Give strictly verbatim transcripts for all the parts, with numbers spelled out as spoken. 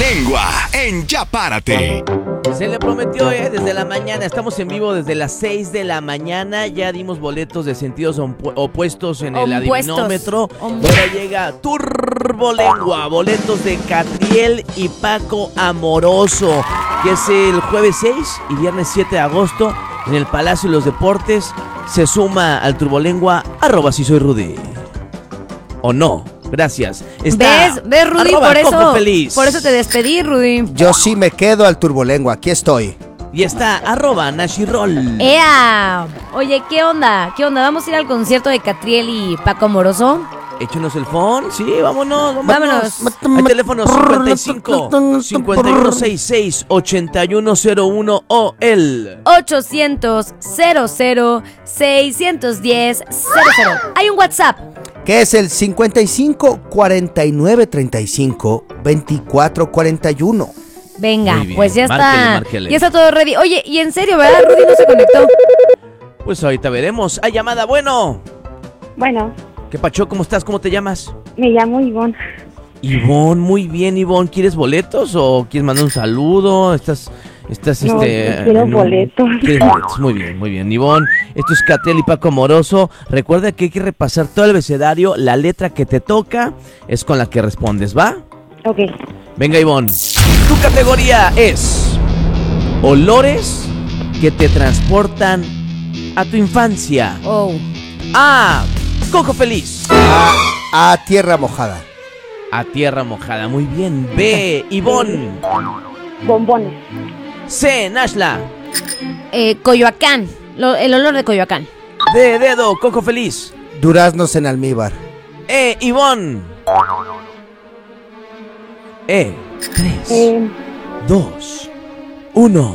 Turbolengua en Ya Párate. Se le prometió, eh, desde la mañana. Estamos en vivo desde las seis de la mañana. Ya dimos boletos de sentidos opu- opuestos en el Opuestos. adivinómetro. Om- Ahora llega Turbolengua, boletos de Catriel y Paco Amoroso, que es el jueves seis y viernes siete de agosto en el Palacio de los Deportes. Se suma al Turbolengua, arroba si soy Rudy. ¿O no? Gracias. Está ¿Ves? ¿Ves, Rudy? arroba Por Coco eso, Feliz. por eso te despedí, Rudy. Yo sí me quedo al Turbolengua, aquí estoy. Y está arroba Nashirol. ¡Ea! Oye, ¿qué onda? ¿Qué onda? ¿Vamos a ir al concierto de Catriel y Paco Amoroso? Échenos el phone. Sí, vámonos. Vámonos. Al teléfono cincuenta y cinco, cincuenta y uno sesenta y seis, ochenta y uno cero uno o el ochocientos, cero cero, seiscientos diez, cero cero. Hay un WhatsApp. Que es el cincuenta y cinco, cuarenta y nueve, treinta y cinco, veinticuatro, cuarenta y uno. Venga, Muy bien, pues ya márquele, está. márquele. Ya está todo ready. Oye, y en serio, ¿verdad? Rudy no se conectó. Pues ahorita veremos. Hay llamada, bueno. Bueno, ¿Qué pacho? ¿Cómo estás? ¿Cómo te llamas? me llamo Ivonne. Ivonne, muy bien, Ivonne. ¿Quieres boletos o quieres mandar un saludo? Estás, estás, No, este... quiero en un- boletos. ¿Quieres boletos? Muy bien, muy bien. Ivonne, esto es Catriel y Paco Amoroso. Recuerda que hay que repasar todo el abecedario. La letra que te toca es con la que respondes, ¿va? Ok. Venga, Ivonne. Tu categoría es olores que te transportan a tu infancia. Oh. A. Coco Feliz. A, a tierra mojada. A tierra mojada. Muy bien. B. Ivonne. Bombones. C. Nashla. Eh, Coyoacán. Lo- el olor de Coyoacán. D. Dedo. Coco Feliz. Duraznos en almíbar. E. Ivonne. E. tres, Eh, dos, uno.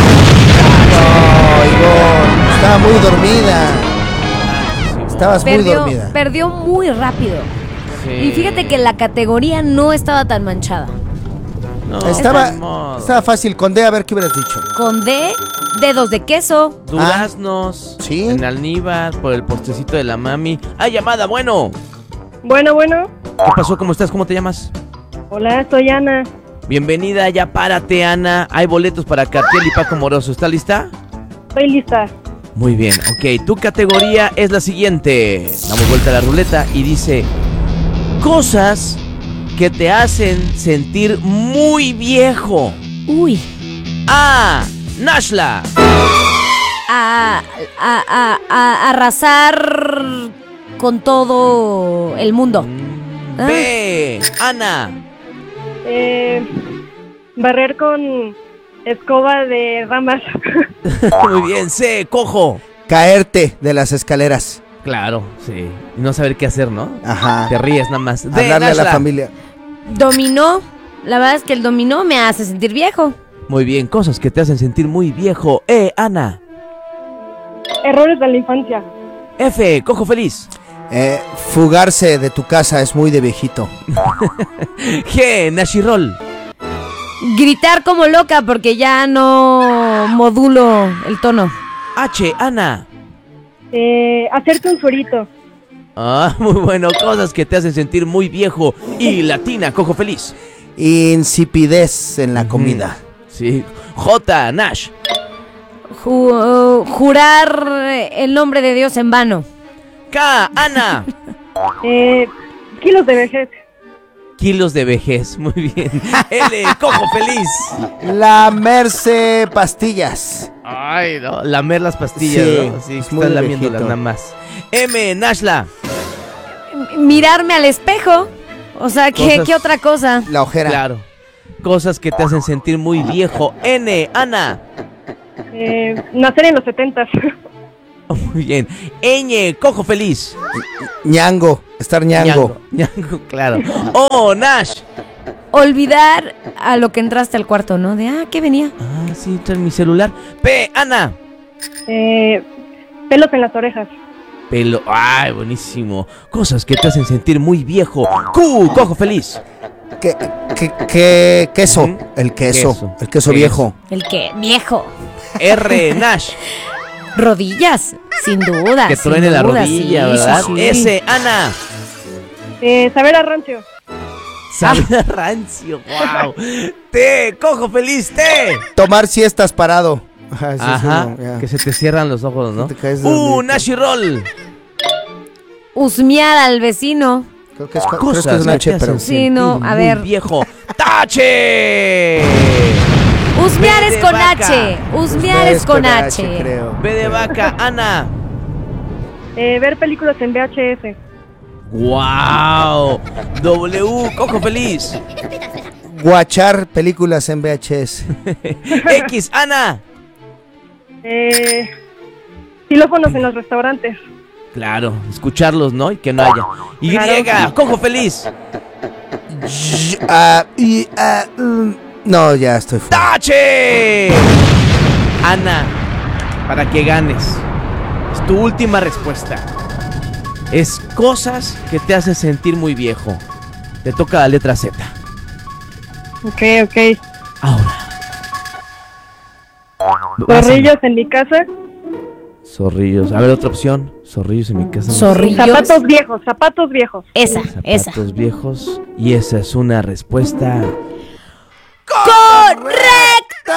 No, Ivonne, estaba muy dormida. Estabas muy Perdió, dormida. perdió muy rápido. Sí. Y fíjate que la categoría no estaba tan manchada. No, Estaba, ni modo. estaba fácil. Con D, a ver qué hubieras dicho. Con D, dedos de queso. Duraznos. ¿sí? En almíbar, por el postrecito de la mami. ¡Ay, llamada! Bueno. bueno, bueno. ¿Qué pasó? ¿Cómo estás? ¿Cómo te llamas? Hola, soy Ana. Bienvenida, ya párate, Ana. Hay boletos para Catriel y Paco Moroso. ¿Está lista? Estoy lista. Muy bien, ok. Tu categoría es la siguiente. Damos vuelta a la ruleta y dice: cosas que te hacen sentir muy viejo. Uy. A. Nashla. A, a, a, a arrasar con todo el mundo. Ah. B. Ana. Eh, barrer con escoba de ramas. Muy bien. C. Cojo. Caerte de las escaleras. Claro, sí. Y no saber qué hacer, ¿no? Ajá. Te ríes nada más. D. Hablarle a la Nashla. familia. Dominó. La verdad es que el dominó me hace sentir viejo. Muy bien, cosas que te hacen sentir muy viejo. E. Ana. Errores de la infancia. F. Cojo Feliz. Eh, fugarse de tu casa es muy de viejito. G. Nashirol. Gritar como loca porque ya no modulo el tono. H. Ana. Eh, hacerte un suerito. Ah, muy bueno. Cosas que te hacen sentir muy viejo. Y latina, Cojo Feliz. Insipidez en la comida. Sí. J. Nash. Ju- jurar el nombre de Dios en vano. K. Ana. Eh, kilos de vejez. Kilos de vejez. Muy bien. L. Cojo Feliz. Lamerse pastillas. Ay, no. Lamer las pastillas, Sí, ¿no? Sí, es están muy lamiéndolas viejito. nada más. M. Nashla. Mirarme al espejo. O sea, ¿qué, Cosas- ¿qué otra cosa? La ojera. Claro. Cosas que te hacen sentir muy viejo. N. Ana. Eh, nacer en los setentas. Muy bien. Ñ. Cojo Feliz. Ñango. Estar ñango. Ñango, claro. O. Nash. Olvidar a lo que entraste al cuarto, ¿no? De, ah, ¿qué venía? Ah, sí, está en mi celular. P. Ana. Eh, pelos en las orejas. Pelo. Ay, buenísimo. Cosas que te hacen sentir muy viejo. Q. Cojo Feliz. ¿Qué, qué, qué- queso? Ujú. El queso. Queso. El queso Queso. viejo. El que, viejo. R. Nash. Rodillas, sin duda. Que sin truene la duda, rodilla, sí, ¿verdad? sí, sí. S. Ana. Eh, saber a rancho. Sabe a rancio, wow. Té, cojo feliz, té. Tomar siestas parado. Ajá, ese es Ajá, uno, ya. que se te cierran los ojos, ¿no? Te caes Uh, dormidito. Nashi Roll. Husmear al vecino. Creo que es, creo que Cosas es una que H, te pero... hacen Sí, no, sentir a muy ver. viejo. ¡Tache! Husmear B es de con vaca. H. Husmear Ustedes es con H. creo. B de vaca, Ana. Eh, ver películas en V H S. ¡Wow! W, cojo feliz. Guachar películas en V H S. X, Ana. Eh, xilófonos en los restaurantes. Claro, escucharlos, ¿no? Y que no haya. Y, Claro. cojo feliz. Y- ah, y, ah, mm, no, ya estoy fuera. ¡Tache! Ana, para que ganes. Es tu última respuesta. Es cosas que te hacen sentir muy viejo. Te toca la letra Z. Ok, ok. Ahora. Vas a- Zorrillos en mi casa. Zorrillos. A ver, otra opción. Zorrillos en mi casa. Zorrillos. Zapatos viejos, zapatos viejos. Esa, esa. Zapatos viejos. Y esa es una respuesta. ¡Correcta!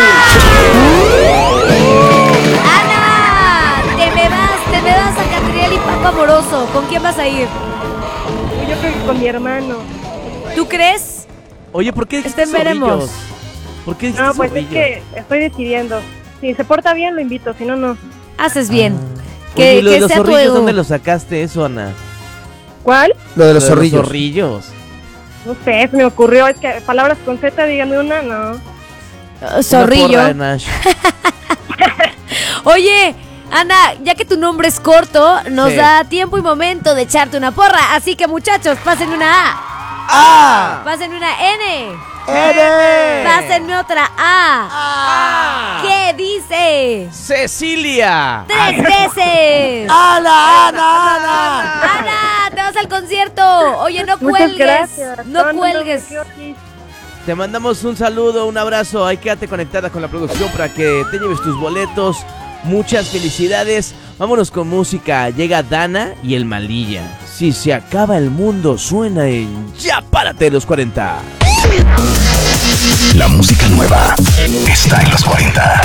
¡Ana! Te me vas, te me vas a Catriel y Paco Amoroso. ¿Con quién vas a ir? Yo creo que con mi hermano. ¿Tú crees? Oye, ¿por qué dijiste Este veremos. zorrillos? ¿Por qué dijiste No, pues es zorrillos? que estoy decidiendo. Si se porta bien, lo invito. Si no, no. Haces bien. Oye, Que, ¿y lo de que los sea tu zorrillos, ego. ¿dónde lo sacaste eso, Ana? ¿Cuál? Lo de los Lo de zorrillos. zorrillos. No sé, se me ocurrió. Es que palabras con Z, dígame una, no. Uh, Una Zorrillo. porra, Nash. Oye, Ana, ya que tu nombre es corto, nos Sí. da tiempo y momento de echarte una porra. Así que, muchachos, pasen una A. ¡Ah! Pásenme una N. ¡Eres! Pásenme otra A. ¡Ah! ¿Qué dice? ¡Cecilia! ¡Tres veces! ¡Ana, Ana, Ana! ¡Ana! ¡Te vas al concierto! Oye, no Muchas cuelgues. gracias. No No, no, cuelgues. me quedo aquí. Te mandamos un saludo, un abrazo. Ahí quédate conectada con la producción para que te lleves tus boletos. Muchas felicidades. Vámonos con música. Llega Dana y el Malilla. Si se acaba el mundo, suena en Ya Párate de los cuarenta. La música nueva está en los cuarenta.